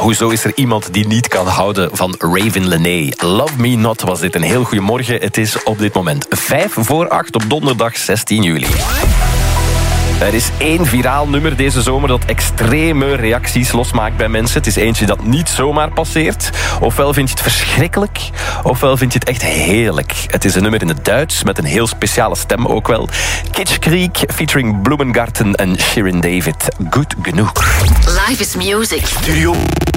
Hoezo is er iemand die niet kan houden van Raven Lené? Love Me Not was dit. Een heel goeiemorgen. Het is op dit moment 7:55 op donderdag 16 juli. Er is 1 viraal nummer deze zomer dat extreme reacties losmaakt bij mensen. Het is eentje dat niet zomaar passeert. Ofwel vind je het verschrikkelijk, ofwel vind je het echt heerlijk. Het is een nummer in het Duits met een heel speciale stem ook wel. Kitschkrieg featuring Blumengarten en Shirin David. Goed genoeg. Life is music. Studio